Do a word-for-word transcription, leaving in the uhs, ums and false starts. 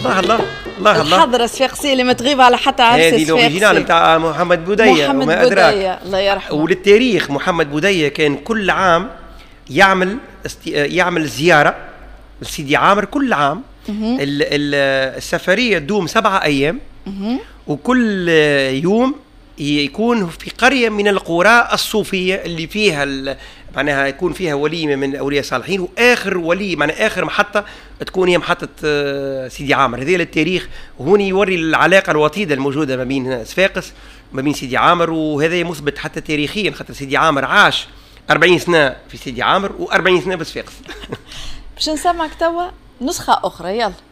الله الله الله الله. الحضرة الصفاقسية اللي ما تغيب على حتى عرس هذه الأوريجينال نتاع محمد بودية محمد وما أدراك. بودية الله يرحمه. وللتاريخ محمد بودية كان كل عام يعمل است... يعمل زيارة لسيدي عامر كل عام. ال... ال... السفرية تدوم سبعة أيام وكل يوم يكون في قرية من القرى الصوفية اللي فيها ال... معناها يكون فيها وليمة من أولياء الصالحين، وآخر ولي معناها آخر محطة تكون هي محطة سيدي عامر. هذا للتاريخ، وهون يوري العلاقة الوطيدة الموجودة ما بين صفاقس وما بين سيدي عامر، وهذا مثبت حتى تاريخيا خاطر سيدي عامر عاش أربعين سنة في سيدي عامر وأربعين سنة بصفاقس. باش نسمعك توا نسخة أخرى، يلا.